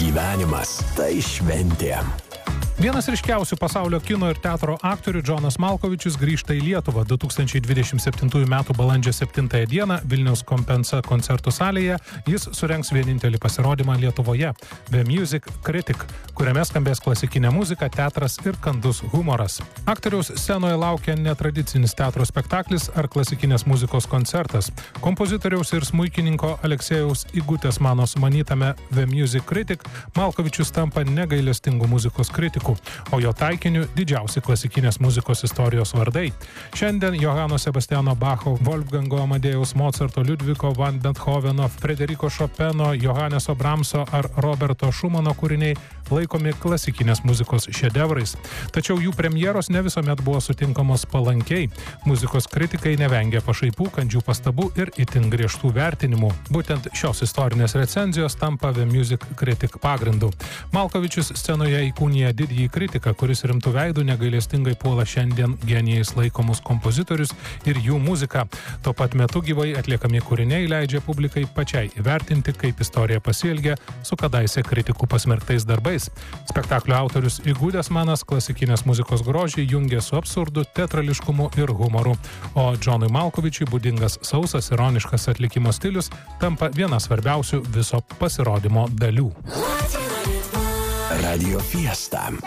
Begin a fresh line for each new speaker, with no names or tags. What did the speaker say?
Gyvenimas tai šventė.
Vienas ryškiausių pasaulio kino ir teatro aktorių Džonas Malkovičius grįžta į Lietuvą 2027 m. balandžio 7 dieną Vilniaus Kompensa koncertų salėje. Jis surengs vienintelį pasirodymą Lietuvoje – The Music Critic, kuriame skambės klasikinė muzika, teatras ir kandus humoras. Aktoriaus scenoje laukia netradicinis teatro spektaklis ar klasikinės muzikos koncertas. Kompozitoriaus ir smuikininko Aleksėjaus Igutės mano sumanytame The Music Critic Malkovičius tampa negailestingų muzikos kritikų, o jo taikiniu didžiausi klasikinės muzikos istorijos vardai. Šiandien Johano Sebastiano Bacho, Wolfgango Amadėjaus Mozarto, Liudviko van Bethoveno, Frederiko Chopino, Johanneso Bramso ar Roberto Šumano kūriniai laikomi klasikinės muzikos šedevrais. Tačiau jų premjeros ne visuomet buvo sutinkamos palankiai. Muzikos kritikai nevengia pašaipų, kandžių pastabų ir itin griežtų vertinimų. Būtent šios istorinės recenzijos tampa The Music Critic pagrindu. Malkovičius scenoje įkūnija didįjį kritiką, kuris rimtų veidų negailestingai puola šiandien genijais laikomus kompozitorius ir jų muziką. Tuo pat metu gyvai atliekami kūriniai leidžia publikai pačiai įvertinti, kaip istorija pasielgia su kadaise kritikų pasmerktais darbais. Spektaklio autorius Igutės manas klasikinės muzikos grožį jungia su absurdu, teatrališkumu ir humoru, o Džonui Malkovičiui būdingas sausas, ironiškas atlikimo stilius tampa viena svarbiausių viso pasirodymo dalių.
Radio Fiesta.